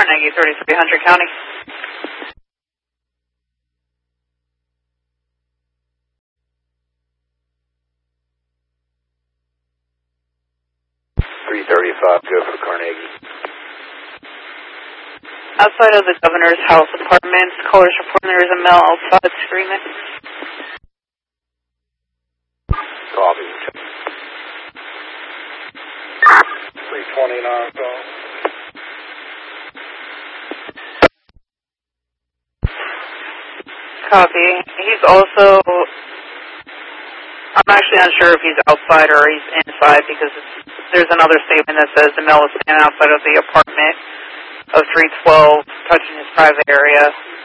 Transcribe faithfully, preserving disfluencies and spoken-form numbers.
Carnegie, thirty-three hundred County. three thirty-five, good for Carnegie. Outside of the governor's house apartments, callers reporting there is a male outside screaming. Copy. three twenty-nine, call. Copy. He's also, I'm actually unsure if he's outside or he's inside because it's, there's another statement that says the male is standing outside of the apartment of three twelve, touching his private area.